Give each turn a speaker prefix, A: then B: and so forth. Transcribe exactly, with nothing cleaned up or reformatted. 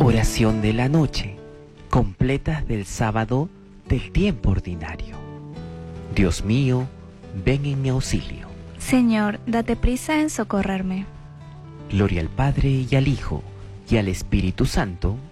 A: Oración de la noche, completas del sábado del tiempo ordinario. Dios mío, ven en mi auxilio.
B: Señor, date prisa en socorrerme.
A: Gloria al Padre y al Hijo y al Espíritu Santo,